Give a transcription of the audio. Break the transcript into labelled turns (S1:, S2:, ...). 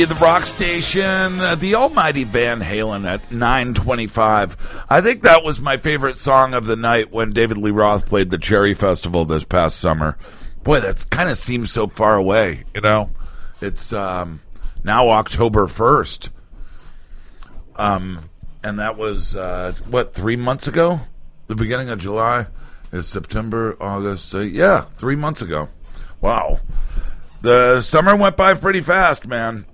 S1: The rock station, the almighty Van Halen at 9:25. I think that was my favorite song of the night when David Lee Roth played the Cherry Festival this past summer. Boy, that kind of seems so far away, you know? It's now October 1st. And that was, 3 months ago? The beginning of July? Is September, August, 3 months ago. Wow. The summer went by pretty fast, man.